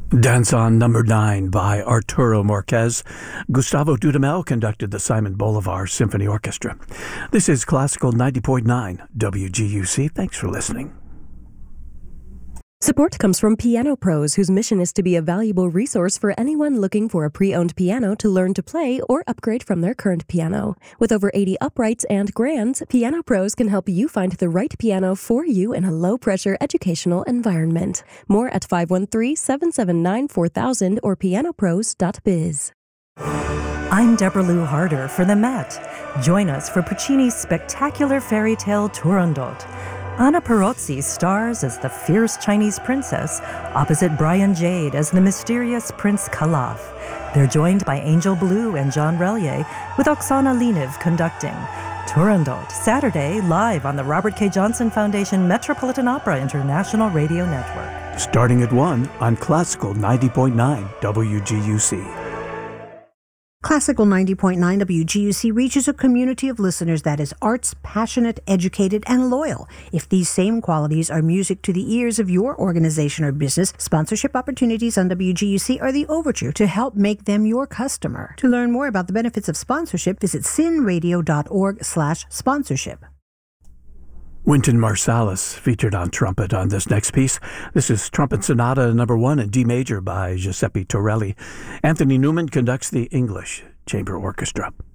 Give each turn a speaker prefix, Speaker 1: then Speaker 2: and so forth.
Speaker 1: Dance on Number 9 by Arturo Marquez. Gustavo Dudamel conducted the Simon Bolivar Symphony Orchestra. This is Classical 90.9 WGUC. Thanks for listening.
Speaker 2: Support comes from Piano Pros, whose mission is to be a valuable resource for anyone looking for a pre-owned piano to learn to play or upgrade from their current piano. With over 80 uprights and grands, Piano Pros can help you find the right piano for you in a low-pressure educational environment. More at 513-779-4000 or pianopros.biz.
Speaker 3: I'm Deborah Lou Harder for the Met. Join us for Puccini's spectacular fairy tale Turandot. Anna Perozzi stars as the fierce Chinese princess, opposite Brian Jade as the mysterious Prince Kalaf. They're joined by Angel Blue and John Relier, with Oksana Leniv conducting. Turandot, Saturday, live on the Robert K. Johnson Foundation Metropolitan Opera International Radio Network.
Speaker 1: Starting at 1 on Classical 90.9 WGUC.
Speaker 4: Classical 90.9 WGUC reaches a community of listeners that is arts, passionate, educated, and loyal. If these same qualities are music to the ears of your organization or business, sponsorship opportunities on WGUC are the overture to help make them your customer. To learn more about the benefits of sponsorship, visit sinradio.org/sponsorship.
Speaker 1: Wynton Marsalis featured on trumpet on this next piece. This is Trumpet Sonata No. 1 in D major by Giuseppe Torelli. Anthony Newman conducts the English Chamber Orchestra.